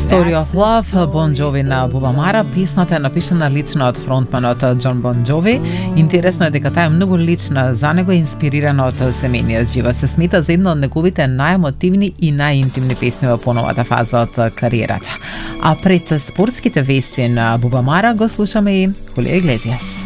Story of Love, Bon Jovi на Bubamara. Песната е напишана лично од фронтманот Jon Bon Jovi. Интересно е дека таа е многу лична за него, инспирирана од семејниот живот. Се смета за една од неговите најемотивни и најинтимни песни во поновата фаза од кариерата. А пред спортските вести на Bubamara го слушаме и Julio Iglesias.